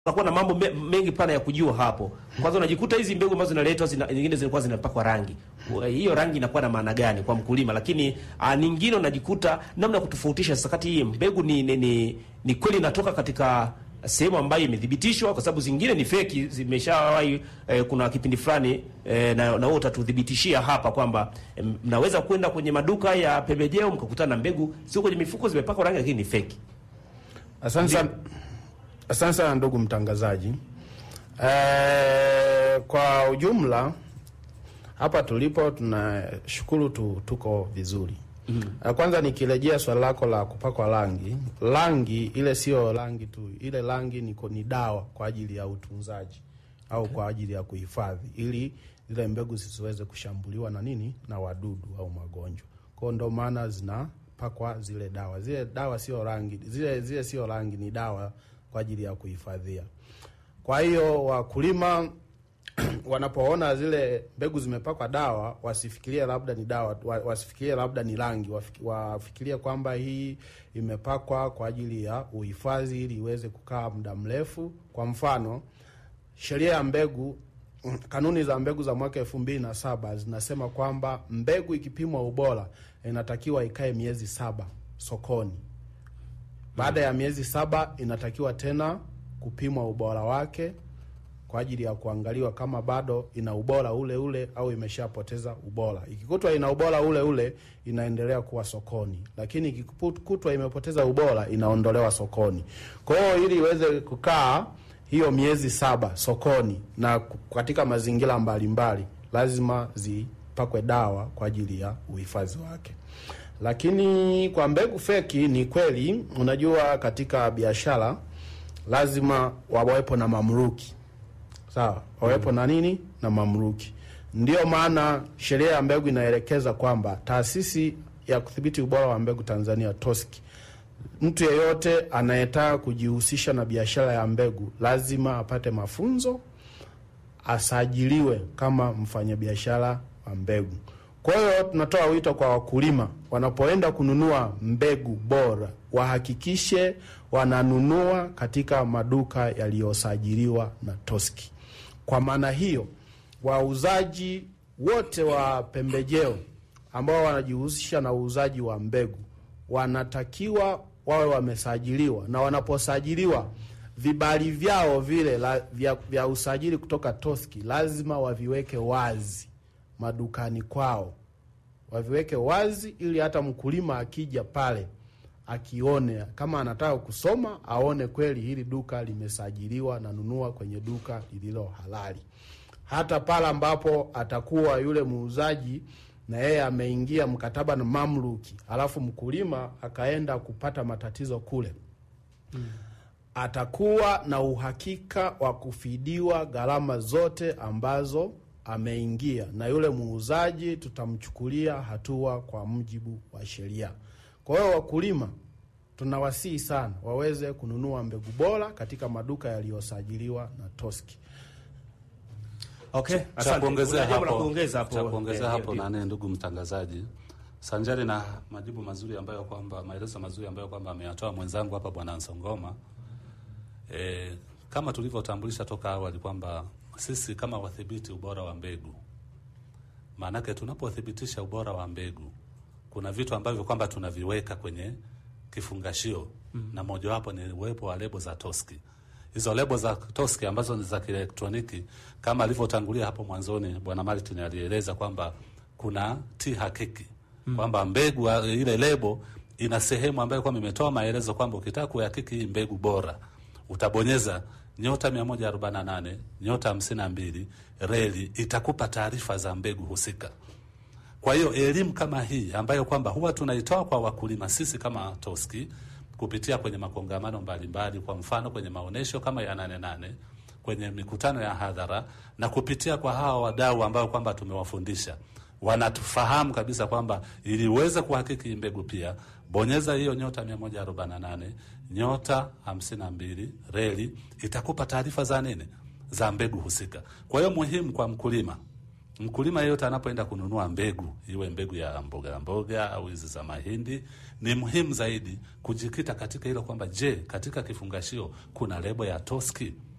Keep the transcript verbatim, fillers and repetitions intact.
unakuwa na mambo me, mengi pana ya kujua hapo. Kwanza unajikuta hizi mbegu ambazo zinaletwa zina, nyingine zilikuwa zinapakwa rangi. Hiyo rangi inakuwa na maana gani kwa mkulima? Lakini a, nyingine unajikuta namna ya kutofautisha sasa kati hii mbegu ni ni, ni, ni kweli inatoka katika sehemu ambayo imethibitishwa, kwa sababu zingine ni feki zimeshawahi. Eh, kuna kipindi fulani eh, na na wote tuthibitishia hapa kwamba eh, mnaweza kwenda kwenye maduka ya pembejeo mkakutana na mbegu sio kwenye mifuko zimepakwa rangi lakini ni feki. Asante sana. Asante sana ndugu mtangazaji. E, kwa ujumla hapa tulipo tunashukuru tu, tuko vizuri. Mm-hmm. Kwanza nikirejea swali lako la kupakwa rangi, rangi ile sio rangi tu, ile rangi ni ni dawa kwa ajili ya utunzaji au kwa ajili ya kuhifadhi ili zile mbegu zisiweze kushambuliwa na nini na wadudu au magonjwa. Kwa ndo maana zinapakwa zile dawa. Zile dawa sio rangi, zile zile sio rangi, ni dawa kwa ajili ya kuhifadhia. Kwa hiyo wakulima wanapoona zile mbegu zimepakwa dawa, wasifikirie labda ni dawa, wasifikirie labda ni rangi, wafikirie kwamba hii imepakwa kwa ajili ya uhifadhi ili iweze kukaa muda mrefu. Kwa mfano, sheria ya mbegu, kanuni za mbegu za mwaka elfu mbili na saba zinasema kwamba mbegu ikipimwa ubora inatakiwa ikae miezi saba sokoni. Baada ya miezi saba inatakiwa tena kupimwa ubora wake kwa ajili ya kuangaliwa kama bado ina ubora ule ule au imeshapoteza ubora. Ikikutwa ina ubora ule ule inaendelea kuwa sokoni, lakini ikikutwa imepoteza ubora inaondolewa sokoni. Kwa hiyo ili iweze kukaa hiyo miezi saba sokoni na katika mazingira mbalimbali, lazima zipakwe dawa kwa ajili ya uhifadhi wake. Lakini kwa mbegu feki ni kweli, unajua katika biashara lazima wawepo na mamluki. Sawa, wawepo na nini? Na mamluki. Ndio maana sheria ya mbegu inaelekeza kwamba taasisi ya kudhibiti ubora wa mbegu Tanzania TOSCI, mtu yeyote anayetaka kujihusisha na biashara ya mbegu lazima apate mafunzo, asajiliwe kama mfanyabiashara wa mbegu. Kwa hiyo tunatoa wito kwa wakulima wanapoenda kununua mbegu bora, wahakikishe wananunua katika maduka yaliyosajiliwa na TOSCI. Kwa maana hiyo, wauzaji wote wa pembejeo ambao wanajihusisha na uuzaji wa mbegu wanatakiwa wawe wamesajiliwa, na wanaposajiliwa vibali vyao vile la, vya, vya usajili kutoka TOSCI lazima waviweke wazi madukani kwao. Waviweke wazi ili hata mkulima akija pale akione, kama anataka kusoma aone kweli hili duka limesajiliwa na nunua kwenye duka lililo halali. Hata pale ambapo atakuwa yule muuzaji na yeye ameingia mkataba na mamluki, alafu mkulima akaenda kupata matatizo kule, hmm. atakuwa na uhakika wa kufidiwa gharama zote ambazo ameingia, na yule muuzaji tutamchukulia hatua kwa mujibu wa sheria. Kwa hiyo wakulima tunawasihi sana waweze kununua mbegu bora katika maduka yaliyosajiliwa na TOSCI. Okay, asante. Kuongezea hapo, kuongeza hapo, kuongezea hapo nane ndugu mtangazaji. Sanjari na majibu mazuri ambayo kwamba maelezo mazuri ambayo kwamba ameyatoa mwenzangu hapa Bwana Nsongoma. E, kama tulivyotambulisha toka awali kwamba sisi kama wadhibiti ubora wa mbegu, maana yake tunapothibitisha ubora wa mbegu kuna vitu ambavyo kwamba tunaviweka kwenye kifungashio, mm. na mojawapo ni uwepo wa lebo za TOSCI. Hizo lebo za TOSCI ambazo ni za kielektroniki, kama alivyotangulia hapo mwanzoni Bwana Martin alieleza kwamba kuna T hakiki, mm. kwamba mbegu ile lebo ina sehemu ambayo kwamba imetoa maelezo kwamba ukitaka kuhakiki hii mbegu bora utabonyeza nyota mia moja arobaini na nane nyota hamsini na mbili reli, itakupa taarifa za mbegu husika. Kwa hiyo elimu kama hii ambayo kwamba huwa tunaitoa kwa wakulima sisi kama TOSCI kupitia kwenye makongamano mbalimbali, kwa mfano kwenye maonesho kama ya nane nane, kwenye mikutano ya hadhara, na kupitia kwa hawa wadau ambao kwamba tumewafundisha, wanatufahamu kabisa kwamba ili uweze kuhakiki mbegu pia bonyeza hiyo nyota mia moja arobaini na nane nyota hamsini na mbili reli, itakupa taarifa za nini, za mbegu husika. Kwa hiyo muhimu kwa mkulima, mkulima yeyote anapoenda kununua mbegu, iwe mbegu ya mboga mboga au hizi za mahindi, ni muhimu zaidi kujikita katika hilo kwamba je, katika kifungashio kuna lebo ya TOSCI?